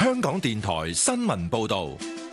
香港電台新聞報道。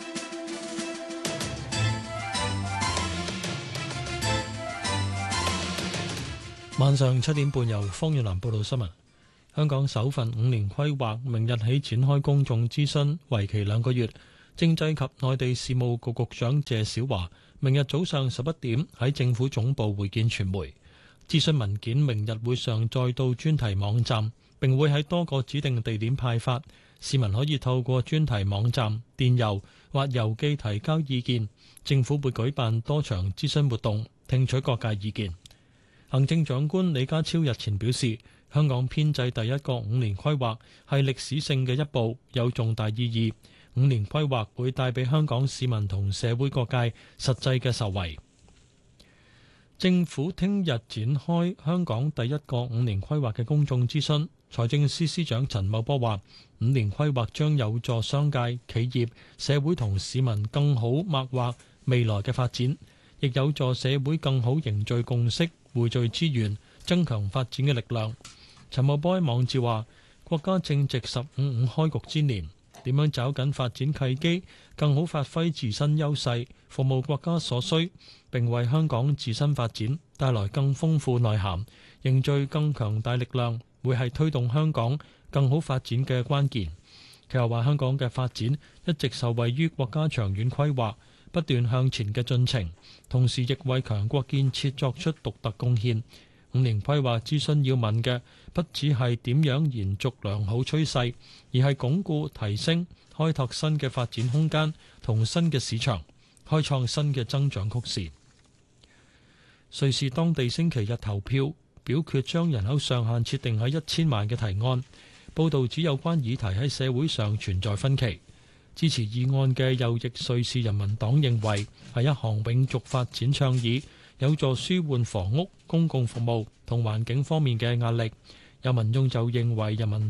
晚上7點半由方遠南報道新聞。香港首份5年規劃明日起展開公眾諮詢，為期2個月。政制及內地事務局局長謝小華明日早上11點喺政府總部會見傳媒。諮詢文件明日會上載到專題網站，並會喺多個指定地點派發。市民可以透過專題網站、電郵或郵寄提交意見。政府會舉辦多場諮詢活動，聽取各界意見。行政長官李家超日前表示，香港編制第一個5年規劃係歷史性嘅一步，有重大意義。5年規劃會帶俾香港市民同社會各界實際嘅受惠。政府聽日展開香港第一個5年規劃嘅公眾諮詢。財政司司長陳茂波話，5年規劃將有助商界、企業、社會同市民更好擘劃未來嘅發展，亦有助社會更好凝聚共識，匯聚資源，增強發展嘅力量。陳茂波喺網誌話，國家正值15開局之年，點樣抓緊發展契機，更好發揮自身優勢，服務國家所需，並為香港自身發展帶來更豐富內涵，凝聚更強大力量，會係推動香港更好發展嘅關鍵。佢又話，香港嘅發展一直受惠於國家長遠規劃不斷向前嘅進程，同時亦為強國建設作出獨特貢獻。5年規劃諮詢要問嘅，不只係點樣延續良好趨勢，而係鞏固、提升、開拓新嘅發展空間同新嘅市場，開創新嘅增長曲線。瑞士當地星期日投票表決將人口上限設定喺1000萬嘅提案。報道指有關議題喺社會上存在分歧。支持議案嘅右翼瑞士人民黨認為係一項永續發展倡議，有助舒緩房屋、公共服務同環境方面嘅壓力。有民眾就認為人民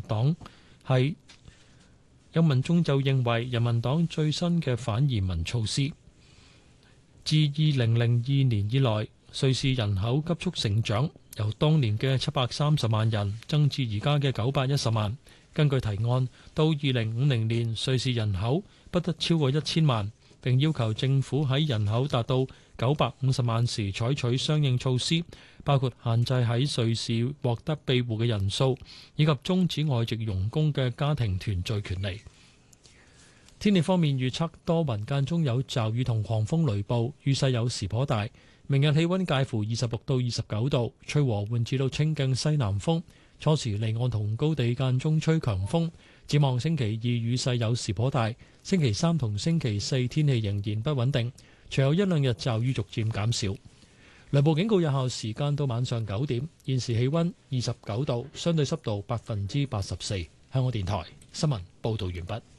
黨最新嘅反移民措施。自2002年以來，瑞士人口急速成長，由當年嘅730萬人增至而家嘅910萬。根據提案，到2050年，瑞士人口不得超過1000萬，並要求政府喺人口達到950萬時採取相應措施，包括限制喺瑞士獲得庇護嘅人數，以及終止外籍傭工嘅家庭團聚權利。天氣方面預測多雲間中有驟雨同狂風雷暴，雨勢有時頗大。明日氣溫介乎26到29度，吹和緩至到清勁西南風。初時離岸同高地間中吹強風，展望星期2雨勢有時頗大，星期3同星期4天氣仍然不穩定，隨後1-2日驟雨逐漸減少。雷暴警告有效時間到晚上9點。現時氣溫29度，相對濕度84%。香港電台新聞報道完畢。